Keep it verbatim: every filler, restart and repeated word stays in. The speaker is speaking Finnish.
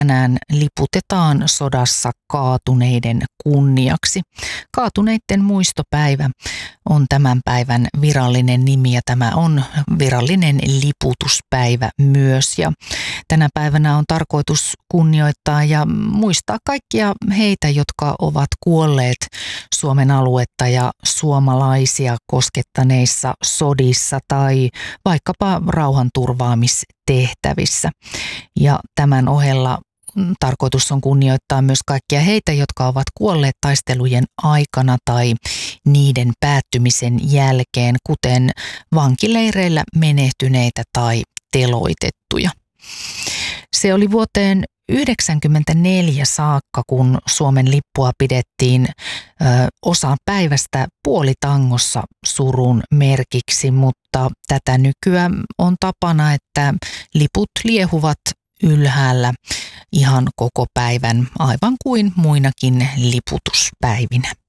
tänään liputetaan sodassa kaatuneiden kunniaksi. Kaatuneiden muistopäivä on tämän päivän virallinen nimi ja tämä on virallinen liputuspäivä myös. Ja tänä päivänä on tarkoitus kunnioittaa ja muistaa kaikkia heitä, jotka ovat kuolleet Suomen aluetta ja suomalaisia koskettaneissa sodissa tai vaikkapa rauhanturvaamistehtävissä. Ja tämän ohella tarkoitus on kunnioittaa myös kaikkia heitä, jotka ovat kuolleet taistelujen aikana tai niiden päättymisen jälkeen, kuten vankileireillä menehtyneitä tai teloitettuja. Se oli vuoteen yhdeksänkymmentäneljä saakka, kun Suomen lippua pidettiin ö, osan päivästä puolitangossa surun merkiksi, mutta tätä nykyään on tapana, että liput liehuvat ylhäällä ihan koko päivän, aivan kuin muinakin liputuspäivinä.